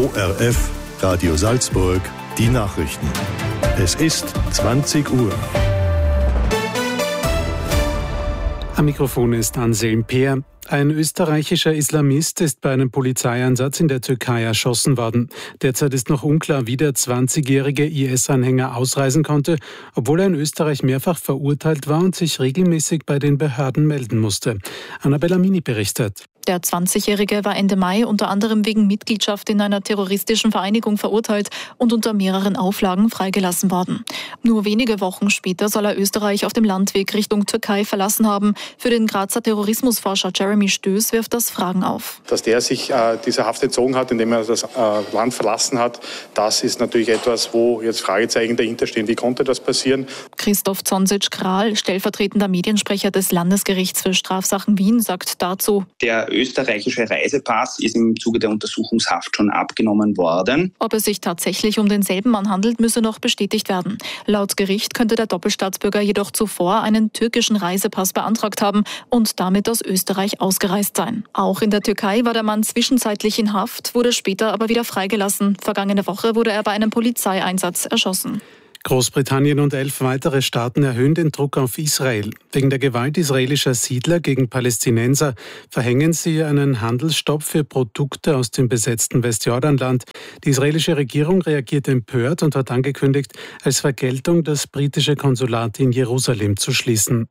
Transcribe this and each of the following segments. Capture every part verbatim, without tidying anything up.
O R F, Radio Salzburg, die Nachrichten. Es ist zwanzig Uhr. Am Mikrofon ist Anselm Peer. Ein österreichischer Islamist ist bei einem Polizeieinsatz in der Türkei erschossen worden. Derzeit ist noch unklar, wie der zwanzigjährige I S-Anhänger ausreisen konnte, obwohl er in Österreich mehrfach verurteilt war und sich regelmäßig bei den Behörden melden musste. Annabella Mini berichtet. Der zwanzigjährige war Ende Mai unter anderem wegen Mitgliedschaft in einer terroristischen Vereinigung verurteilt und unter mehreren Auflagen freigelassen worden. Nur wenige Wochen später soll er Österreich auf dem Landweg Richtung Türkei verlassen haben. Für den Grazer Terrorismusforscher Jeremy Stöß wirft das Fragen auf. Dass der sich äh, dieser Haft entzogen hat, indem er das äh, Land verlassen hat, das ist natürlich etwas, wo jetzt Fragezeichen dahinter stehen. Wie konnte das passieren? Christoph Zonsic-Kral, stellvertretender Mediensprecher des Landesgerichts für Strafsachen Wien, sagt dazu: Der österreichische Reisepass ist im Zuge der Untersuchungshaft schon abgenommen worden. Ob es sich tatsächlich um denselben Mann handelt, müsse noch bestätigt werden. Laut Gericht könnte der Doppelstaatsbürger jedoch zuvor einen türkischen Reisepass beantragt haben und damit aus Österreich ausgereist sein. Auch in der Türkei war der Mann zwischenzeitlich in Haft, wurde später aber wieder freigelassen. Vergangene Woche wurde er bei einem Polizeieinsatz erschossen. Großbritannien und elf weitere Staaten erhöhen den Druck auf Israel. Wegen der Gewalt israelischer Siedler gegen Palästinenser verhängen sie einen Handelsstopp für Produkte aus dem besetzten Westjordanland. Die israelische Regierung reagiert empört und hat angekündigt, als Vergeltung das britische Konsulat in Jerusalem zu schließen.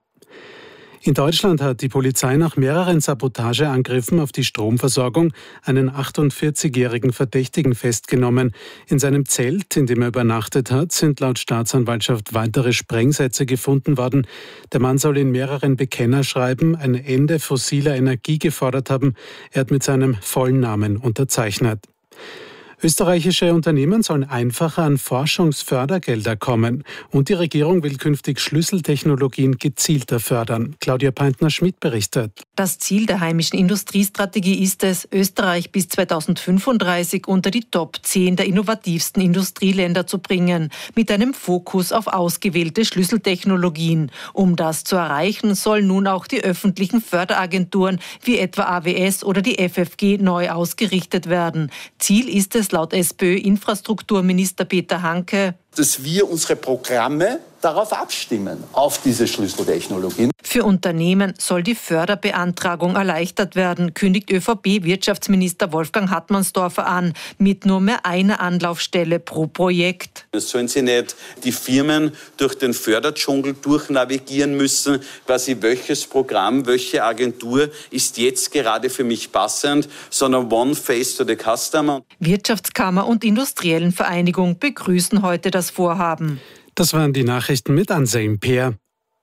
In Deutschland hat die Polizei nach mehreren Sabotageangriffen auf die Stromversorgung einen achtundvierzigjährigen Verdächtigen festgenommen. In seinem Zelt, in dem er übernachtet hat, sind laut Staatsanwaltschaft weitere Sprengsätze gefunden worden. Der Mann soll in mehreren Bekennerschreiben ein Ende fossiler Energie gefordert haben. Er hat mit seinem vollen Namen unterzeichnet. Österreichische Unternehmen sollen einfacher an Forschungsfördergelder kommen und die Regierung will künftig Schlüsseltechnologien gezielter fördern. Claudia Peintner-Schmidt berichtet. Das Ziel der heimischen Industriestrategie ist es, Österreich bis zweitausendfünfunddreißig unter die Top zehn der innovativsten Industrieländer zu bringen, mit einem Fokus auf ausgewählte Schlüsseltechnologien. Um das zu erreichen, sollen nun auch die öffentlichen Förderagenturen wie etwa A W S oder die F F G neu ausgerichtet werden. Ziel ist es laut SPÖ-Infrastrukturminister Peter Hanke, dass wir unsere Programme darauf abstimmen, auf diese Schlüsseltechnologien. Für Unternehmen soll die Förderbeantragung erleichtert werden, kündigt ÖVP-Wirtschaftsminister Wolfgang Hartmannsdorfer an, mit nur mehr einer Anlaufstelle pro Projekt. Es sollen sie nicht die Firmen durch den Förderdschungel durchnavigieren müssen, quasi welches Programm, welche Agentur ist jetzt gerade für mich passend, sondern one face to the customer. Wirtschaftskammer und Industriellen Vereinigung begrüßen heute das Vorhaben. Das waren die Nachrichten mit Anselm Peer.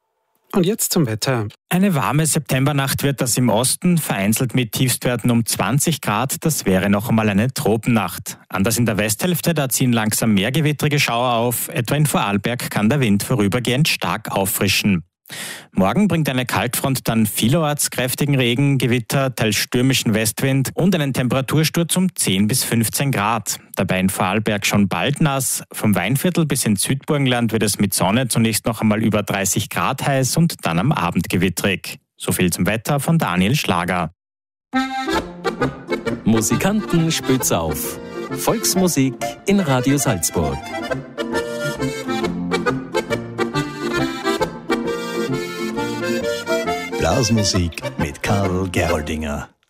Und jetzt zum Wetter. Eine warme Septembernacht wird das im Osten, vereinzelt mit Tiefstwerten um zwanzig Grad. Das wäre noch einmal eine Tropennacht. Anders in der Westhälfte, da ziehen langsam mehr gewittrige Schauer auf. Etwa in Vorarlberg kann der Wind vorübergehend stark auffrischen. Morgen bringt eine Kaltfront dann vielerorts kräftigen Regen, Gewitter, teils stürmischen Westwind und einen Temperatursturz um zehn bis fünfzehn Grad. Dabei in Vorarlberg schon bald nass. Vom Weinviertel bis ins Südburgenland wird es mit Sonne zunächst noch einmal über dreißig Grad heiß und dann am Abend gewittrig. So viel zum Wetter von Daniel Schlager. Musikanten spitz auf. Volksmusik in Radio Salzburg. Blasmusik mit Karl Geroldinger.